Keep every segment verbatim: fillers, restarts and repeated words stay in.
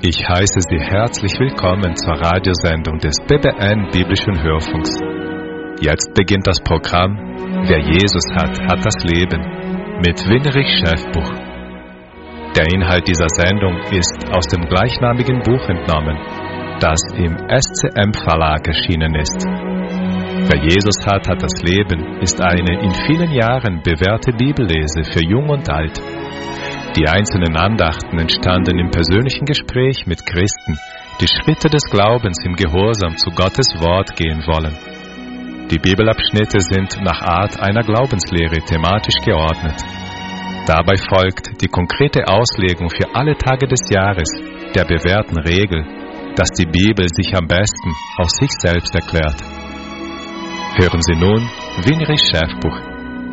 Ich heiße Sie herzlich willkommen zur Radiosendung des B B N Biblischen Hörfunks. Jetzt beginnt das Programm Wer Jesus hat, hat das Leben mit Winrich Schäfbuch. Der Inhalt dieser Sendung ist aus dem gleichnamigen Buch entnommen, das im S C M Verlag erschienen ist. Wer Jesus hat, hat das Leben ist eine in vielen Jahren bewährte Bibellese für Jung und Alt. Die einzelnen Andachten entstanden im persönlichen Gespräch mit Christen, die Schritte des Glaubens im Gehorsam zu Gottes Wort gehen wollen. Die Bibelabschnitte sind nach Art einer Glaubenslehre thematisch geordnet. Dabei folgt die konkrete Auslegung für alle Tage des Jahres der bewährten Regel, dass die Bibel sich am besten aus sich selbst erklärt. Hören Sie nun Winrich Schäfbuch.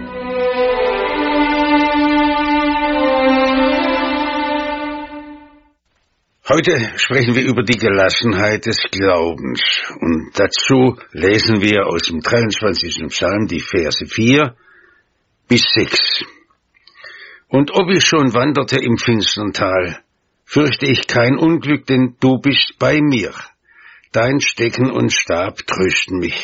Heute sprechen wir über die Gelassenheit des Glaubens und dazu lesen wir aus dem dreiundzwanzigsten Psalm die Verse vier bis sechs. Und ob ich schon wanderte im finstern Tal, fürchte ich kein Unglück, denn du bist bei mir. Dein Stecken und Stab trösten mich.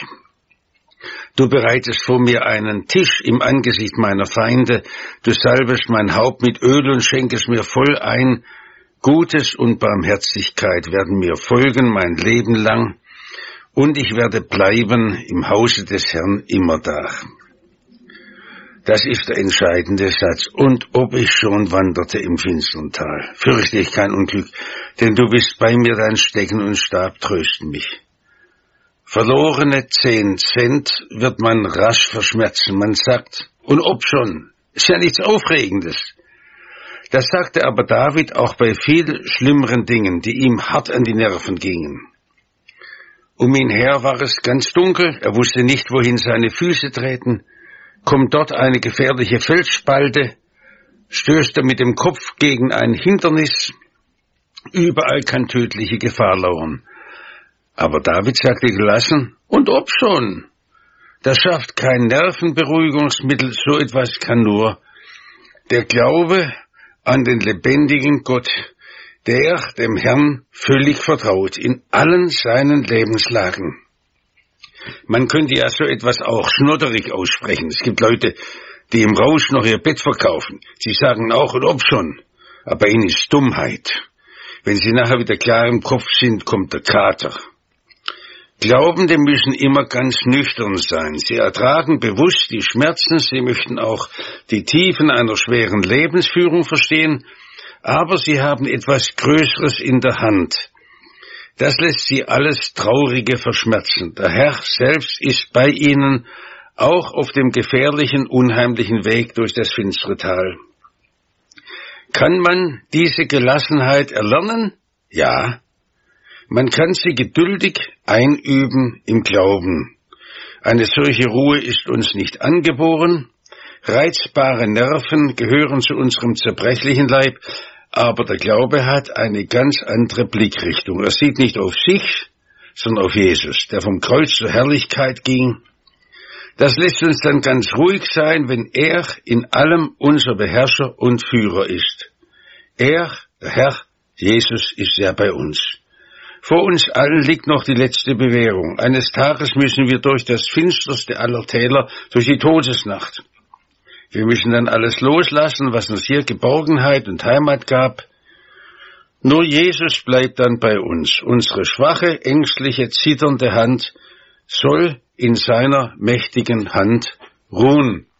Du bereitest vor mir einen Tisch im Angesicht meiner Feinde, du salbest mein Haupt mit Öl und schenkest mir voll ein. Gutes und Barmherzigkeit werden mir folgen mein Leben lang, und ich werde bleiben im Hause des Herrn immerdar. Das ist der entscheidende Satz. Und ob ich schon wanderte im finstern Tal, fürchte ich kein Unglück, denn du bist bei mir, dein Stecken und Stab trösten mich. Verlorene zehn Cent wird man rasch verschmerzen. Man sagt, und ob schon, ist ja nichts Aufregendes. Das sagte aber David auch bei viel schlimmeren Dingen, die ihm hart an die Nerven gingen. Um ihn her war es ganz dunkel, er wusste nicht, wohin seine Füße treten, kommt dort eine gefährliche Felsspalte, stößt er mit dem Kopf gegen ein Hindernis, überall kann tödliche Gefahr lauern. Aber David sagte gelassen, und ob schon, das schafft kein Nervenberuhigungsmittel, so etwas kann nur der Glaube an den lebendigen Gott, der dem Herrn völlig vertraut in allen seinen Lebenslagen. Man könnte ja so etwas auch schnodderig aussprechen. Es gibt Leute, die im Rausch noch ihr Bett verkaufen. Sie sagen auch, und ob schon, aber ihnen ist Dummheit. Wenn sie nachher wieder klar im Kopf sind, kommt der Kater. Glaubende müssen immer ganz nüchtern sein. Sie ertragen bewusst die Schmerzen, sie möchten auch die Tiefen einer schweren Lebensführung verstehen, aber sie haben etwas Größeres in der Hand. Das lässt sie alles Traurige verschmerzen. Der Herr selbst ist bei ihnen, auch auf dem gefährlichen, unheimlichen Weg durch das finstere Tal. Kann man diese Gelassenheit erlernen? Ja. Man kann sie geduldig einüben im Glauben. Eine solche Ruhe ist uns nicht angeboren. Reizbare Nerven gehören zu unserem zerbrechlichen Leib, aber der Glaube hat eine ganz andere Blickrichtung. Er sieht nicht auf sich, sondern auf Jesus, der vom Kreuz zur Herrlichkeit ging. Das lässt uns dann ganz ruhig sein, wenn er in allem unser Beherrscher und Führer ist. Er, der Herr, Jesus, ist ja bei uns. Vor uns allen liegt noch die letzte Bewährung. Eines Tages müssen wir durch das finsterste aller Täler, durch die Todesnacht. Wir müssen dann alles loslassen, was uns hier Geborgenheit und Heimat gab. Nur Jesus bleibt dann bei uns. Unsere schwache, ängstliche, zitternde Hand soll in seiner mächtigen Hand ruhen.